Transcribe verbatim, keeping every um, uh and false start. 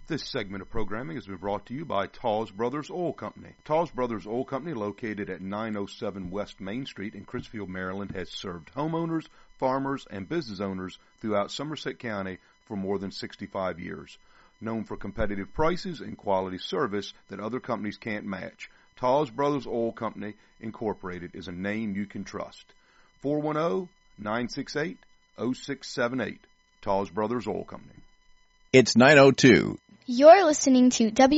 This segment of programming has been brought to you by Tawes Brothers Oil Company. Tawes Brothers Oil Company, located at nine oh seven West Main Street in Crisfield, Maryland, has served homeowners, farmers, and business owners throughout Somerset County for more than sixty-five years. Known for competitive prices and quality service that other companies can't match, Tawes Brothers Oil Company, Incorporated is a name you can trust. four one zero, nine six eight, zero six seven eight. Tawes Brothers Oil Company. It's nine oh two. You're listening to W